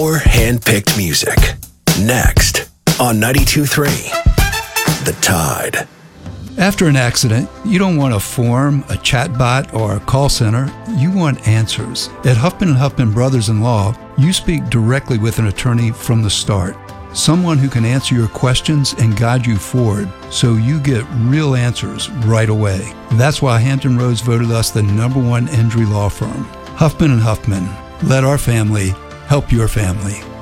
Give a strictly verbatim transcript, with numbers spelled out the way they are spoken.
More hand-picked music. Next on ninety-two point three, The Tide. After an accident, you don't want a form, a chatbot, or a call center. You want answers. At Huffman and Huffman Brothers-in-Law, you speak directly with an attorney from the start. Someone who can answer your questions and guide you forward so you get real answers right away. That's why Hampton Roads voted us the number one injury law firm. Huffman and Huffman. Let our family help your family.